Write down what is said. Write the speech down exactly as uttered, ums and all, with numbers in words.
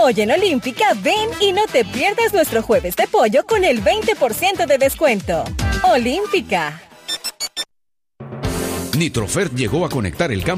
Hoy en Olímpica, ven y no te pierdas nuestro jueves de pollo con el veinte por ciento de descuento. Olímpica. Nitrofert llegó a conectar el campo